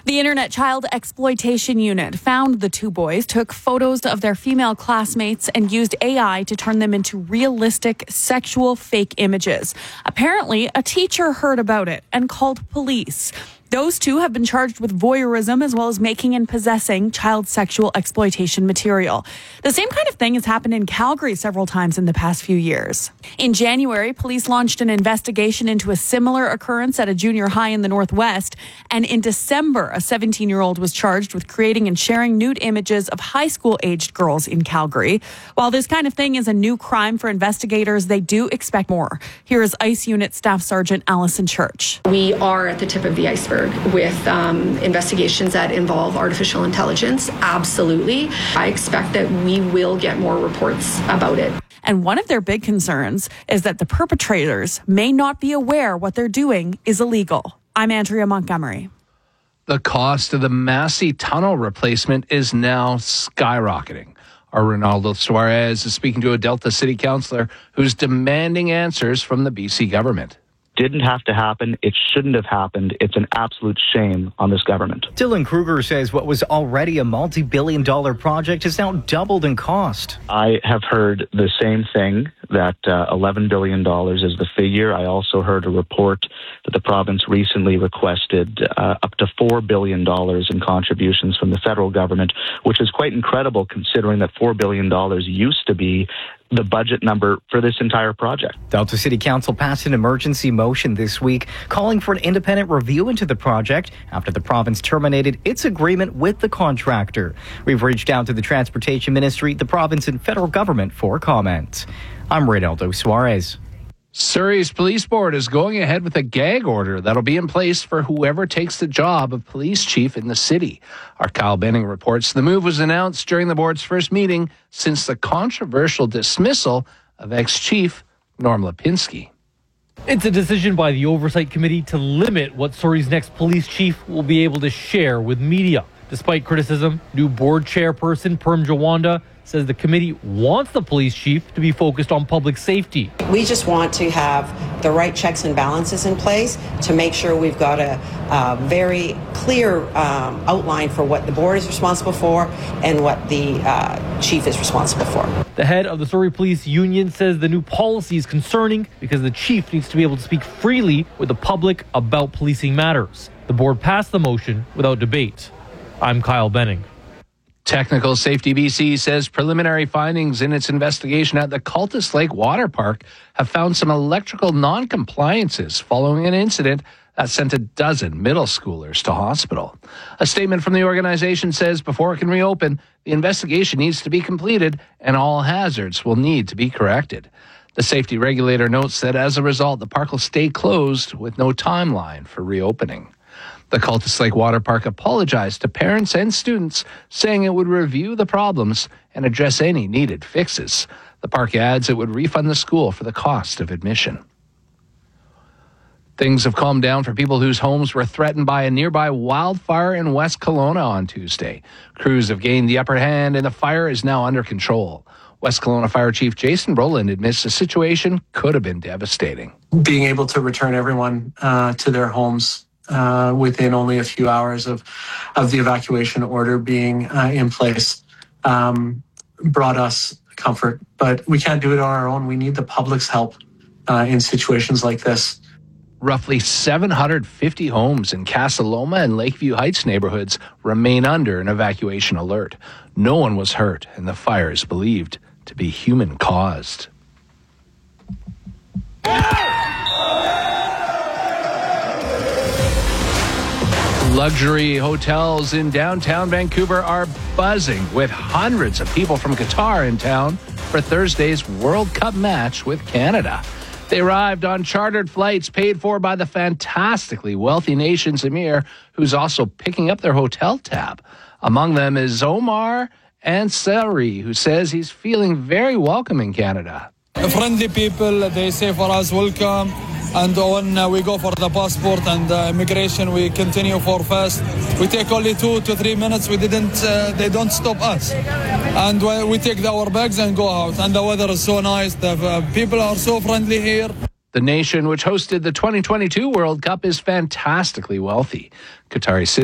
The Internet Child Exploitation Unit found the two boys, took photos of their female classmates, and used AI to turn them into realistic sexual fake images. Apparently, a teacher heard about it and called police. Those two have been charged with voyeurism as well as making and possessing child sexual exploitation material. The same kind of thing has happened in Calgary several times in the past few years. In January, police launched an investigation into a similar occurrence at a junior high in the Northwest. And in December, a 17-year-old was charged with creating and sharing nude images of high school-aged girls in Calgary. While this kind of thing is a new crime for investigators, they do expect more. Here is ICE Unit Staff Sergeant Allison Church. We are at the tip of the iceberg with investigations that involve artificial intelligence. Absolutely. I expect that we will get more reports about it. And one of their big concerns is that the perpetrators may not be aware what they're doing is illegal. I'm Andrea Montgomery. The cost of the Massey Tunnel replacement is now skyrocketing. Our Ronaldo Suarez is speaking to a Delta City councillor who's demanding answers from the BC government. Didn't have to happen. It shouldn't have happened. It's an absolute shame on this government. Dylan Kruger says what was already a multi-billion-dollar project has now doubled in cost. I have heard the same thing, that $11 billion is the figure. I also heard a report that the province recently requested up to $4 billion in contributions from the federal government, which is quite incredible considering that $4 billion used to be the budget number for this entire project. Delta City Council passed an emergency motion this week calling for an independent review into the project after the province terminated its agreement with the contractor. We've reached out to the Transportation Ministry, the province and federal government for comment. I'm Ronaldo Suarez. Surrey's police board is going ahead with a gag order that'll be in place for whoever takes the job of police chief in the city. Our Kyle Benning reports the move was announced during the board's first meeting since the controversial dismissal of ex-chief Norm Lipinski. It's a decision by the Oversight Committee to limit what Surrey's next police chief will be able to share with media. Despite criticism, new board chairperson Perm Jawanda says the committee wants the police chief to be focused on public safety. We just want to have the right checks and balances in place to make sure we've got a very clear outline for what the board is responsible for and what the chief is responsible for. The head of the Surrey Police Union says the new policy is concerning because the chief needs to be able to speak freely with the public about policing matters. The board passed the motion without debate. I'm Kyle Benning. Technical Safety BC says preliminary findings in its investigation at the Cultus Lake Water Park have found some electrical non-compliances following an incident that sent a dozen middle schoolers to hospital. A statement from the organization says before it can reopen, the investigation needs to be completed and all hazards will need to be corrected. The safety regulator notes that as a result, the park will stay closed with no timeline for reopening. The Cultus Lake Water Park apologized to parents and students, saying it would review the problems and address any needed fixes. The park adds it would refund the school for the cost of admission. Things have calmed down for people whose homes were threatened by a nearby wildfire in West Kelowna on Tuesday. Crews have gained the upper hand and the fire is now under control. West Kelowna Fire Chief Jason Brolin admits the situation could have been devastating. Being able to return everyone to their homes within only a few hours of the evacuation order being in place brought us comfort. But we can't do it on our own. We need the public's help in situations like this. Roughly 750 homes in Casa Loma and Lakeview Heights neighborhoods remain under an evacuation alert. No one was hurt, and the fire is believed to be human-caused. Luxury hotels in downtown Vancouver are buzzing with hundreds of people from Qatar in town for Thursday's World Cup match with Canada. They arrived on chartered flights paid for by the fantastically wealthy nation's emir, who's also picking up their hotel tab. Among them is Omar Ansari, who says he's feeling very welcome in Canada. Friendly people, they say for us welcome. And when we go for the passport and immigration, we continue for fast. We take only 2 to 3 minutes. They don't stop us. And we take our bags and go out. And the weather is so nice. The people are so friendly here. The nation, which hosted the 2022 World Cup, is fantastically wealthy. Qatari